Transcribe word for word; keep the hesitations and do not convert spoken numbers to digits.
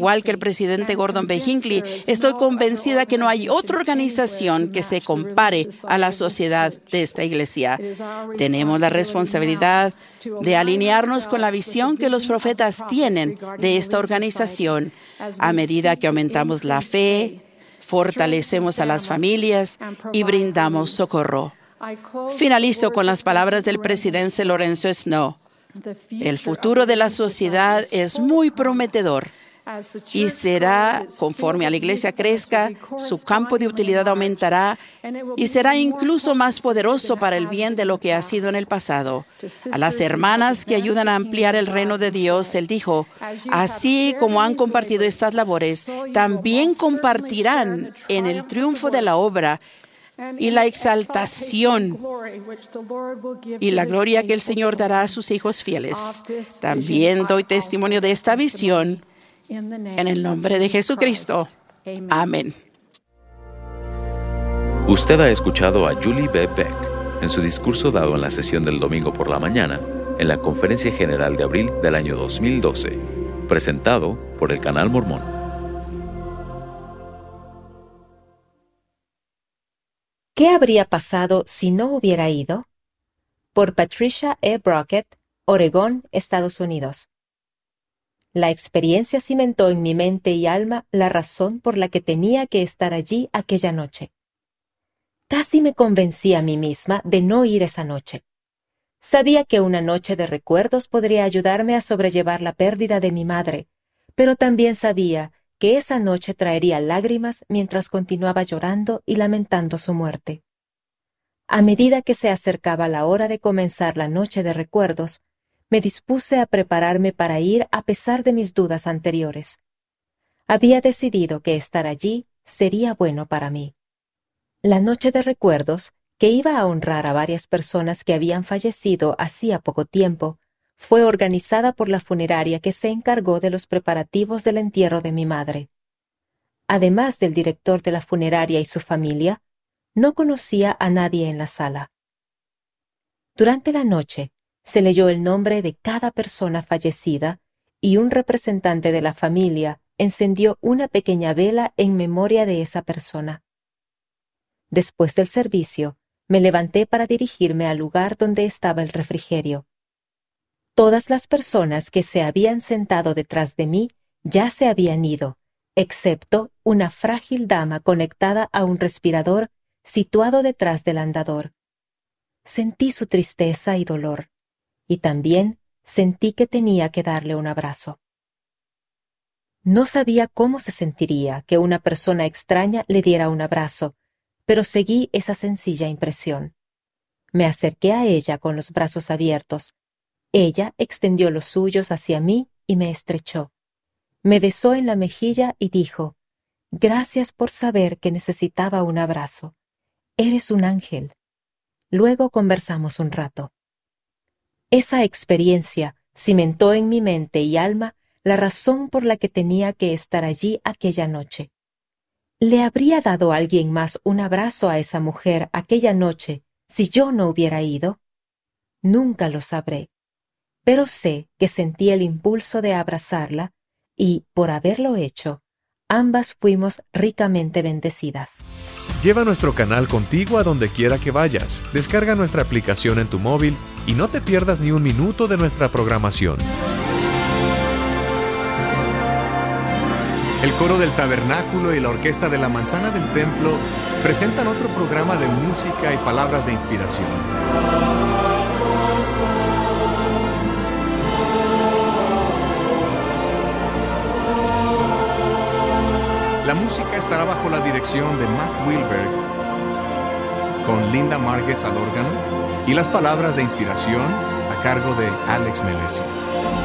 igual que el presidente Gordon B. Hinckley, estoy convencida que no hay otra organización que se compare a la sociedad de esta iglesia. Tenemos la responsabilidad de alinearnos con la visión que los profetas tienen de esta organización a medida que aumentamos la fe, fortalecemos a las familias y brindamos socorro. Finalizo con las palabras del presidente Lorenzo Snow. El futuro de la sociedad es muy prometedor y será, conforme a la iglesia crezca, su campo de utilidad aumentará y será incluso más poderoso para el bien de lo que ha sido en el pasado. A las hermanas que ayudan a ampliar el reino de Dios, él dijo, así como han compartido estas labores, también compartirán en el triunfo de la obra y la exaltación y la gloria que el Señor dará a sus hijos fieles. También doy testimonio de esta visión en el nombre de Jesucristo. Amén. Usted ha escuchado a Julie B. Beck en su discurso dado en la sesión del domingo por la mañana en la Conferencia General de abril del año dos mil doce, presentado por el Canal Mormón. ¿Qué habría pasado si no hubiera ido? Por Patricia E. Brockett, Oregón, Estados Unidos. La experiencia cimentó en mi mente y alma la razón por la que tenía que estar allí aquella noche. Casi me convencí a mí misma de no ir esa noche. Sabía que una noche de recuerdos podría ayudarme a sobrellevar la pérdida de mi madre, pero también sabía que esa noche traería lágrimas mientras continuaba llorando y lamentando su muerte. A medida que se acercaba la hora de comenzar la noche de recuerdos, me dispuse a prepararme para ir a pesar de mis dudas anteriores. Había decidido que estar allí sería bueno para mí. La noche de recuerdos, que iba a honrar a varias personas que habían fallecido hacía poco tiempo, fue organizada por la funeraria que se encargó de los preparativos del entierro de mi madre. Además del director de la funeraria y su familia, no conocía a nadie en la sala. Durante la noche, se leyó el nombre de cada persona fallecida y un representante de la familia encendió una pequeña vela en memoria de esa persona. Después del servicio, me levanté para dirigirme al lugar donde estaba el refrigerio. Todas las personas que se habían sentado detrás de mí ya se habían ido, excepto una frágil dama conectada a un respirador situado detrás del andador. Sentí su tristeza y dolor, y también sentí que tenía que darle un abrazo. No sabía cómo se sentiría que una persona extraña le diera un abrazo, pero seguí esa sencilla impresión. Me acerqué a ella con los brazos abiertos. Ella extendió los suyos hacia mí y me estrechó. Me besó en la mejilla y dijo, «Gracias por saber que necesitaba un abrazo. Eres un ángel». Luego conversamos un rato. Esa experiencia cimentó en mi mente y alma la razón por la que tenía que estar allí aquella noche. ¿Le habría dado alguien más un abrazo a esa mujer aquella noche si yo no hubiera ido? Nunca lo sabré. Pero sé que sentí el impulso de abrazarla y, por haberlo hecho, ambas fuimos ricamente bendecidas. Lleva nuestro canal contigo a donde quiera que vayas. Descarga nuestra aplicación en tu móvil y no te pierdas ni un minuto de nuestra programación. El coro del Tabernáculo y la orquesta de la Manzana del Templo presentan otro programa de música y palabras de inspiración. La música estará bajo la dirección de Mac Wilberg, con Linda Margetts al órgano, y las palabras de inspiración a cargo de Alex Melesio.